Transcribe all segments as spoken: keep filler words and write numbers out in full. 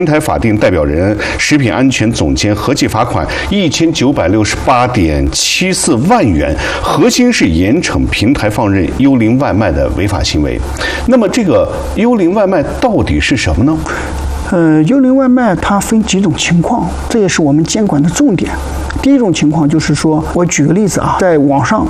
平台法定代表人、食品安全总监合计罚款一千九百六十八点七四万元，核心是严惩平台放任幽灵外卖的违法行为。那么，这个幽灵外卖到底是什么呢？ 呃，幽灵外卖它分几种情况，这也是我们监管的重点。第一种情况就是说，我举个例子啊，在网上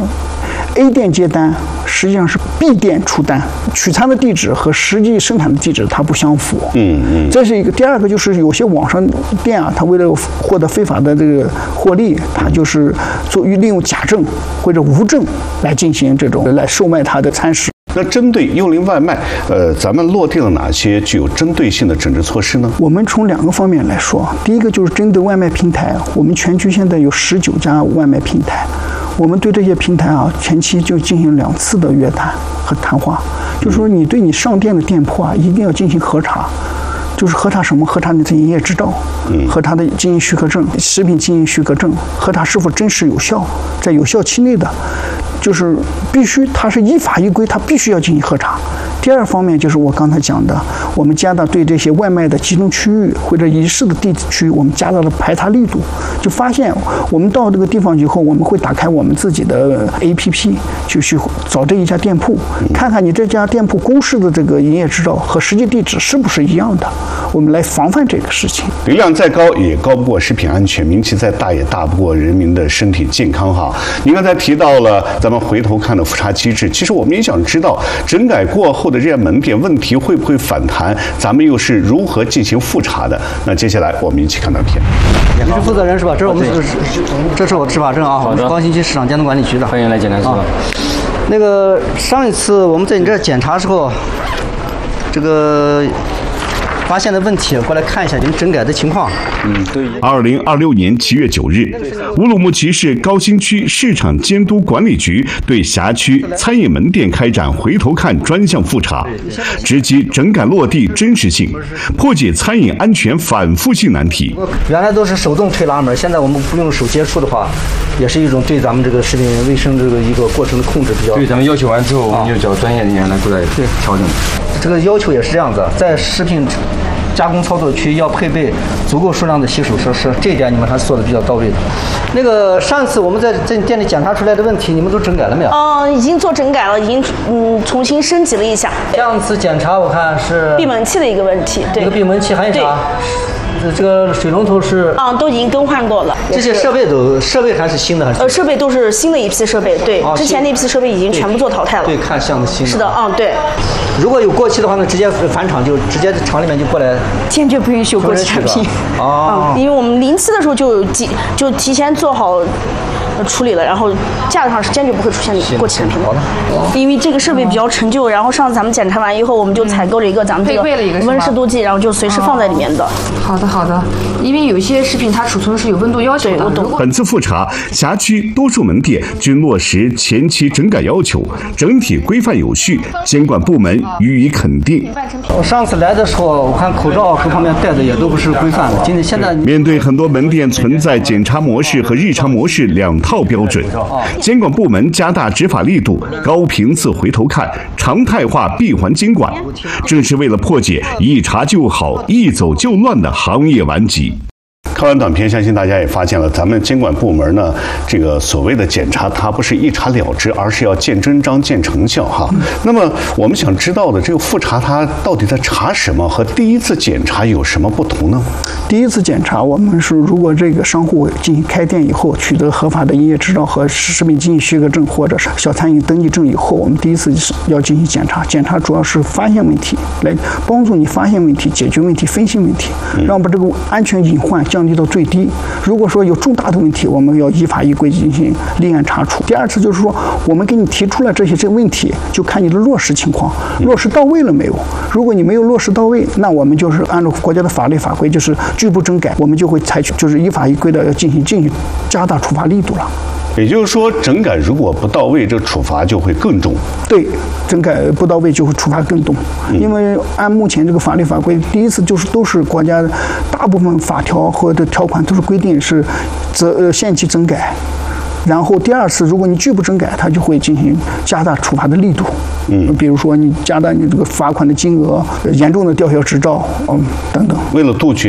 A 店接单，实际上是 B 店出单，取餐的地址和实际生产的地址它不相符。 嗯嗯， 这是一个。第二个就是有些网上店啊，它为了获得非法的这个获利，它就是做利用假证或者无证来进行这种来售卖它的餐食。 那针对幽灵外卖，呃，咱们落地了哪些具有针对性的整治措施呢？ 我们从两个方面来说，第一个就是针对外卖平台，我们全区现在有十九家外卖平台。我们对这些平台啊，前期就进行两次的约谈和谈话，就是说你对你上店的店铺啊，一定要进行核查，就是核查什么？核查你的营业执照，核查的经营许可证、食品经营许可证，核查是否真实有效，在有效期内的，就是必须它是依法依规，它必须要进行核查。第二方面就是我刚才讲的，我们加大对这些外卖的集中区域或者仪式的地区，我们加大了排查力度。就发现我们到这个地方以后，我们会打开我们自己的 A P P， 就去找这一家店铺，看看你这家店铺公示的这个营业执照和实际地址是不是一样的，我们来防范这个事情。 流量再高也高不过食品安全，名气再大也大不过人民的身体健康哈。您刚才提到了咱们回头看的复查机制，其实我们也想知道，整改过后的这些门店问题会不会反弹，咱们又是如何进行复查的？那接下来我们一起看到片。 你是负责人是吧？这是我们是这是我的执法证啊，我们高新区市场监督管理局的。 欢迎来检查室。啊、 那个上一次我们在你这儿检查的时候，这个发现的问题，过来看一下你们整改的情况。 嗯，对。二零二六年七月九日，乌鲁木齐市高新区市场监督管理局对辖区餐饮门店开展回头看专项复查，直击整改落地真实性，破解餐饮安全反复性难题。 原来都是手动推拉门，现在我们不用手接触的话，也是一种对咱们这个食品卫生这个一个过程的控制比较。 对，咱们要求完之后，我们就找专业人员来过来调整。 这个要求也是这样子，在食品加工操作区要配备足够数量的洗手设施，这一点你们还是做的比较到位的。那个上次我们在这店里检查出来的问题，你们都整改了没有？ 嗯，已经做整改了，已经嗯重新升级了一下。 上次检查我看是闭门器的一个问题，对。 这个闭门器还有啥？这个水龙头是啊，都已经更换过了。 这些设备都设备还是新的还是？ 呃，设备都是新的一批设备，对， 哦、 之前那批设备已经全部做淘汰了。 对，看像新的。 是的，嗯，对。 如果有过期的话呢，直接返厂就直接厂里面就过来。 坚决不允许有过期产品。 哦、 嗯，因为我们临期的时候就提就提前做好处理了，然后架子上是坚决不会出现过期产品的。 好的。 因为这个设备比较陈旧，然后上次咱们检查完以后，我们就采购了一个咱们这个温湿度计，然后就随时放在里面的。 好的，好的。因为有一些食品它储存是有温度要求的。 我懂。 本次复查，辖区多数门店均落实前期整改要求，整体规范有序，监管部门予以肯定。 我上次来的时候，我看口罩各方面戴的也都不是规范的。今天现在面对很多门店存在检查模式和日常模式两套标准，监管部门加大执法力度，高频次回头看，常态化闭环监管，正是为了破解一查就好、一走就乱的行业顽疾。看完短片，相信大家也发现了，咱们监管部门呢，这个所谓的检查，它不是一查了之，而是要见真章、见成效哈。嗯、那么我们想知道的，这个复查它到底在查什么，和第一次检查有什么不同呢？ 第一次检查，我们是如果这个商户进行开店以后，取得合法的营业执照和食品经营许可证或者是小餐饮登记证以后，我们第一次要进行检查。检查主要是发现问题，来帮助你发现问题、解决问题、分析问题，让把这个安全隐患降低到最低。如果说有重大的问题，我们要依法依规进行立案查处。第二次就是说，我们给你提出了这些这个问题，就看你的落实情况，落实到位了没有？如果你没有落实到位，那我们就是按照国家的法律法规，就是拒不整改，我们就会采取就是依法依规的要进行进行加大处罚力度了。 也就是说，整改如果不到位，这处罚就会更重。 对，整改不到位就会处罚更重，嗯、因为按目前这个法律法规，第一次就是都是国家大部分法条和的条款都是规定是责呃限期整改。然后第二次，如果你拒不整改，它就会进行加大处罚的力度。嗯，比如说你加大你这个罚款的金额，严重的吊销执照，嗯等等。 为了杜绝